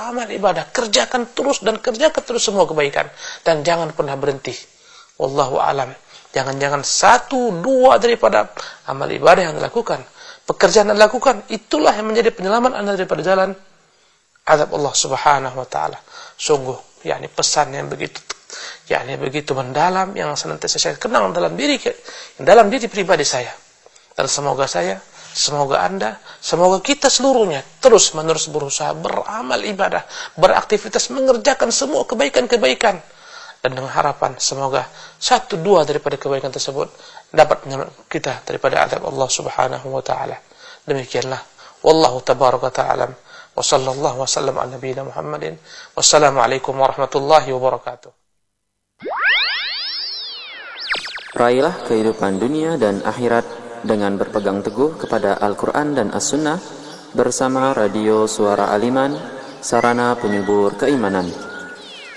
beramal ibadah, kerjakan terus semua kebaikan dan jangan pernah berhenti. Wallahu alam. Jangan-jangan 1, 2 daripada amal ibadah yang dilakukan, pekerjaan yang dilakukan, itulah yang menjadi penyelamat Anda daripada jalan azab Allah Subhanahu wa taala. Sungguh pesan yang begitu mendalam yang senantiasa saya kenang dalam diri pribadi saya. Dan semoga Anda, semoga kita seluruhnya terus-menerus berusaha beramal ibadah, beraktivitas, mengerjakan semua kebaikan-kebaikan. Dan dengan harapan semoga 1, 2 daripada kebaikan tersebut dapat menyelamatkan kita daripada azab Allah Subhanahu wa taala. Demikianlah. Wallahu tabaraka ta'ala. Wa sallallahu wa sallam ala nabiyina Muhammadin. Wassalamualaikum warahmatullahi wabarakatuh. Raihlah kehidupan dunia dan akhirat dengan berpegang teguh kepada Al-Quran dan As-Sunnah bersama Radio Suara Aliman, sarana penyubur keimanan.